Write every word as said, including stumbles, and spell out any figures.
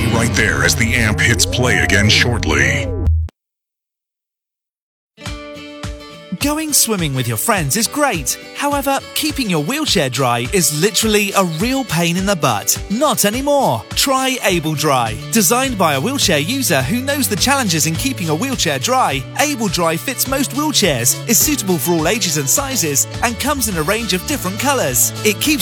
right there as the amp hits play again shortly. Going swimming with your friends is great. However, keeping your wheelchair dry is literally a real pain in the butt. Not anymore. Try Able Dry. Designed by a wheelchair user who knows the challenges in keeping a wheelchair dry, Able Dry fits most wheelchairs, is suitable for all ages and sizes, and comes in a range of different colours. It keeps